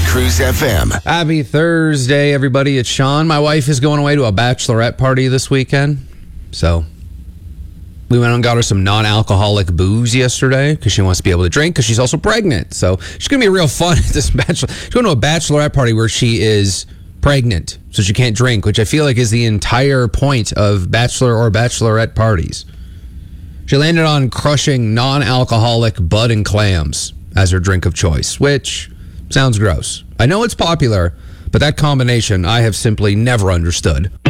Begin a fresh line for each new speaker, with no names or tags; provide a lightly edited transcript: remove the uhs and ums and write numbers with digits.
Cruise FM.
Happy Thursday, everybody. It's Sean. My wife is going away to a bachelorette party this weekend. So we went and got her some non-alcoholic booze yesterday because she wants to be able to drink because she's also pregnant. So she's going to be real fun at this bachelor. She's going to a bachelorette party where she is pregnant, so she can't drink, which I feel like is the entire point of bachelor or bachelorette parties. She landed on crushing non-alcoholic Bud and clams as her drink of choice, which sounds gross. I know it's popular, but that combination I have simply never understood.